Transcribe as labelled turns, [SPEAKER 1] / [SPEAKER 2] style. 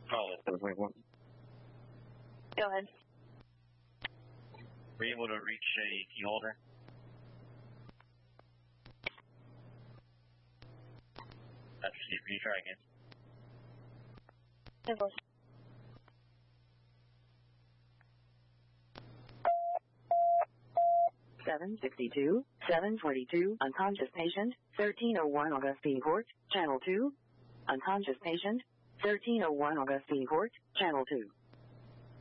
[SPEAKER 1] Oh,
[SPEAKER 2] Go
[SPEAKER 3] ahead.
[SPEAKER 1] Were you able to reach a key holder? That's received. Can you try again?
[SPEAKER 4] 762, 722, unconscious patient, 1301 Augustine Court, Channel 2. Unconscious patient, 1301 Augustine Court, Channel 2.